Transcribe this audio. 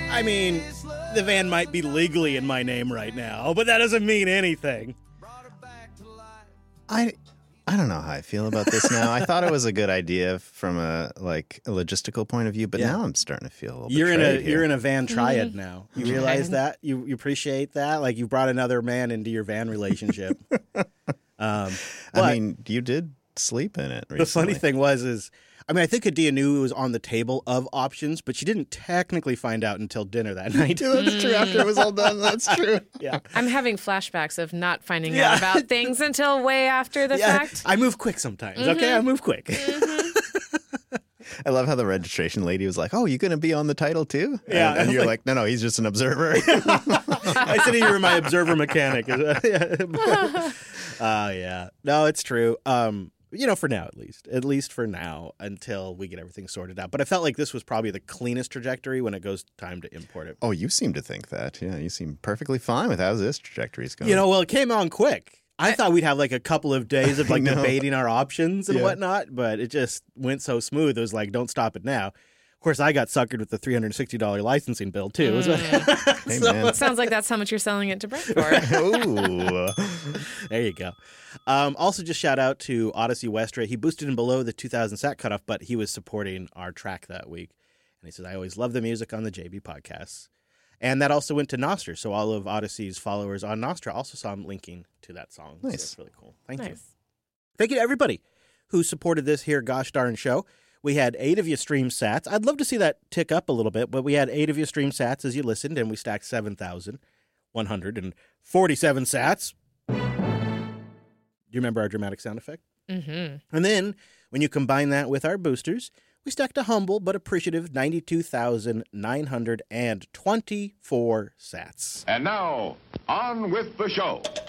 I mean, the van might be legally in my name right now, but that doesn't mean anything. I don't know how I feel about this now. I thought it was a good idea from a logistical point of view, but now I'm starting to feel a little betrayed here. You're in a van triad now. You realize that? You appreciate that? Like you brought another man into your van relationship. I mean, you did sleep in it recently. The funny thing was, I think Adia knew it was on the table of options, but she didn't technically find out until dinner that night. That's true. After it was all done, that's true. Yeah. I'm having flashbacks of not finding out about things until way after the fact. I move quick sometimes, okay? I move quick. I love how the registration lady was like, "Oh, you going to be on the title too?" Yeah. And you're like, no, he's just an observer. I said you were my observer mechanic. Yeah. No, it's true. For now, at least for now, until we get everything sorted out. But I felt like this was probably the cleanest trajectory when it goes time to import it. Oh, you seem to think that. Yeah, you seem perfectly fine with how this trajectory is going. Well, it came on quick. I thought we'd have like a couple of days of like debating our options and whatnot, but it just went so smooth. It was like, don't stop it now. Of course, I got suckered with the $360 licensing bill, too. Hey, man. Sounds like that's how much you're selling it to Brent for. Ooh. There you go. Also, just shout out to Odyssey Westra. He boosted him below the 2,000 sat cutoff, but he was supporting our track that week. And he says, I always love the music on the JB podcasts. And that also went to Nostra. So all of Odyssey's followers on Nostra also saw him linking to that song. Nice. So that's really cool. Thank you. Nice. Thank you to everybody who supported this here gosh darn show. We had 8 of you stream sats. I'd love to see that tick up a little bit, but we had 8 of you stream sats as you listened, and we stacked 7,147 sats. Do you remember our dramatic sound effect? Mm-hmm. And then, when you combine that with our boosters, we stacked a humble but appreciative 92,924 sats. And now, on with the show.